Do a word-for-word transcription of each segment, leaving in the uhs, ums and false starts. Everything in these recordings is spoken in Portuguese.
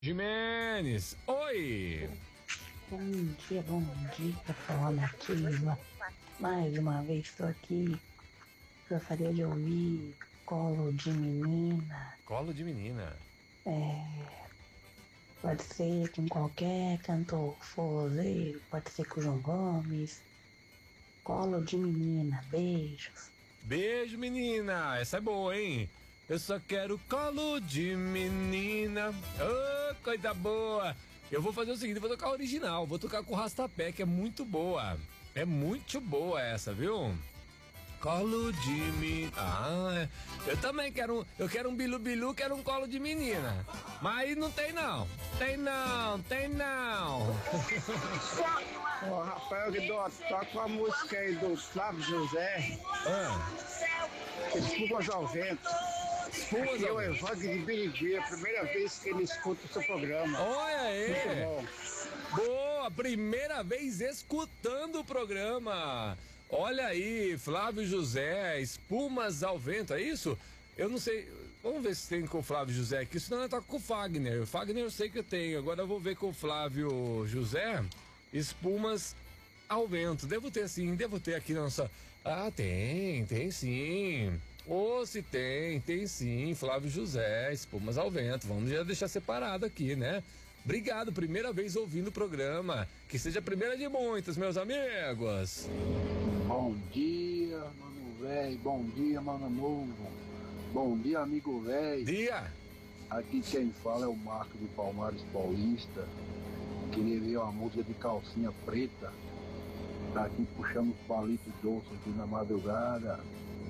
Jimenez, oi! Bom dia, bom dia, falando aqui, mais uma vez estou aqui, gostaria de ouvir Colo de Menina. Colo de Menina. É, pode ser com qualquer cantor forrozeiro, pode ser com o João Gomes. Colo de Menina, beijos. Beijo, menina, essa é boa, hein? Eu só quero colo de menina. Ô, oh, coisa boa. Eu vou fazer o seguinte, vou tocar a original, vou tocar com o Rastapé, que é muito boa. É muito boa essa, viu? Colo de menina. Ah, eu também quero um, eu quero um bilu-bilu, quero um colo de menina. Mas aí não tem não. Tem não, tem não. Ô, oh, Rafael Guidotti, toca a música aí do Flávio José. Ah. Espumas ao vento. Aqui é o Evandro de Birigui, a primeira vez que ele escuta o seu programa. Olha aí! Muito bom. Boa, primeira vez escutando o programa. Olha aí, Flávio José, Espumas ao Vento, é isso? Eu não sei, vamos ver se tem com o Flávio José aqui, senão eu toco com o Fagner. O Fagner eu sei que eu tenho, agora eu vou ver com o Flávio José, Espumas ao Vento. Devo ter sim, devo ter aqui na nossa... Ah, tem, tem sim. Ô, oh, se tem, tem sim, Flávio José, Espumas ao Vento. Vamos já deixar separado aqui, né? Obrigado, primeira vez ouvindo o programa. Que seja a primeira de muitas, meus amigos. Bom dia, mano velho. Bom dia, mano novo. Bom dia, amigo velho. Dia. Aqui quem fala é o Marco de Palmares Paulista. Queria ver uma música de calcinha preta. Tá aqui puxando os palitos doces aqui na madrugada.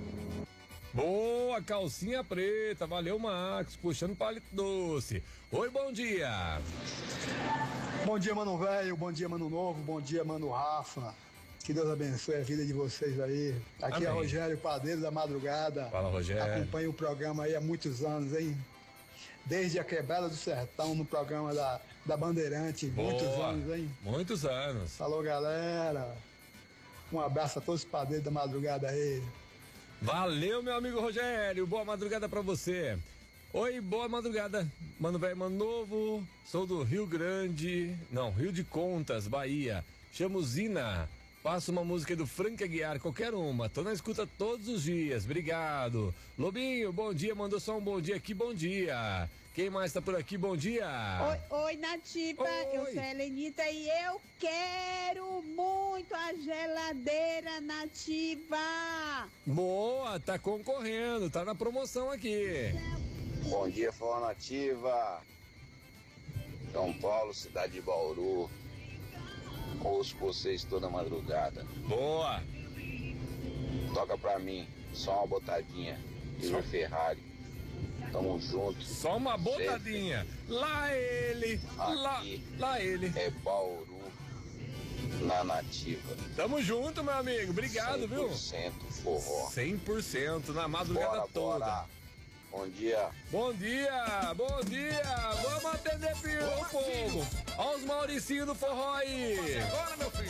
Boa, calcinha preta, valeu, Marcos, puxando palito doce. Oi, bom dia. Bom dia, mano velho, bom dia, mano novo, bom dia, mano Rafa. Que Deus abençoe a vida de vocês aí. Aqui Amém. É Rogério Padeiro da Madrugada. Fala, Rogério. Acompanho o programa aí há muitos anos, hein? Desde a Quebrada do Sertão, no programa da, da Bandeirante. Boa, muitos anos, hein? Muitos anos. Falou, galera. Um abraço a todos os padeiros da madrugada aí. Valeu, meu amigo Rogério. Boa madrugada pra você. Oi, boa madrugada. Mano velho, mano novo. Sou do Rio Grande. Não, Rio de Contas, Bahia. Chamo Zina. Passa uma música do Frank Aguiar, qualquer uma. Tô na escuta todos os dias. Obrigado. Lobinho, bom dia. Mandou só um bom dia aqui. Bom dia. Quem mais tá por aqui? Bom dia. Oi, oi Nativa. Oi. Eu sou a Helenita e eu quero muito a geladeira Nativa. Boa, tá concorrendo. Tá na promoção aqui. Bom dia, Fala Nativa. São Paulo, cidade de Bauru. Ouço vocês toda madrugada. Boa. Toca pra mim, só uma botadinha. Só Ferrari. Tamo junto. Só uma botadinha. Sempre. Lá ele. Lá, lá ele. É Bauru, na Nativa. Tamo junto, meu amigo. Obrigado, viu? cem por cento forró. cem por cento na madrugada bora, toda. Bora. Bom dia. Bom dia, bom dia. Vamos atender o povo. Olha os Mauricinho do forró aí. Agora, meu filho.